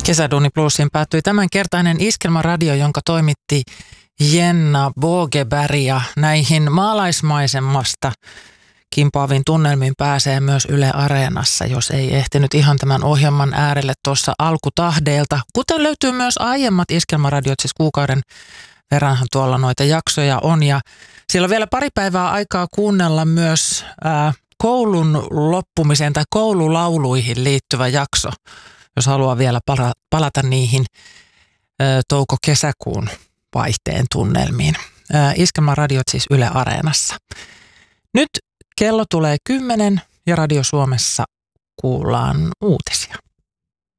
Kesäduuni Plusiin päättyi tämänkertainen Iskelmäradio, jonka toimitti Jenna Bogeberg, ja näihin maalaismaisemmasta kimpoaviin tunnelmiin pääsee myös Yle Areenassa, jos ei ehtinyt ihan tämän ohjelman äärelle tuossa alkutahdeilta. Kuten löytyy myös aiemmat Iskelmäradiot, siis kuukauden verranhan tuolla noita jaksoja on, ja siellä on vielä pari päivää aikaa kuunnella myös koulun loppumiseen tai koululauluihin liittyvä jakso, jos haluaa vielä palata niihin touko-kesäkuun vaihteen tunnelmiin. Iskelmäradiot siis Yle Areenassa. Nyt kello tulee 10 ja Radio Suomessa kuullaan uutisia.